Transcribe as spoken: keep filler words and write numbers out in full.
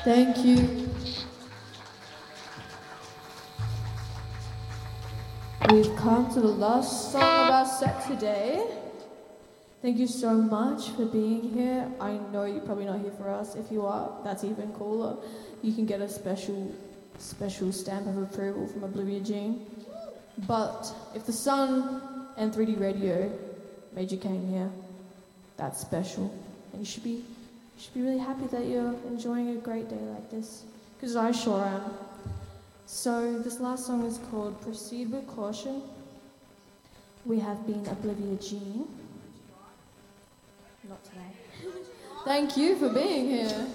Thank you. We've come to the last song of our set today. Thank you so much for being here. I know you're probably not here for us. If you are, that's even cooler. You can get a special, special stamp of approval from Oblivia Jean. But if the Sun and three D Radio made you came here, that's special. And you should be, you should be really happy that you're enjoying a great day like this. Because I sure am. So this last song is called Proceed with Caution. We have been Oblivia Jean. Not today. Thank you for being here.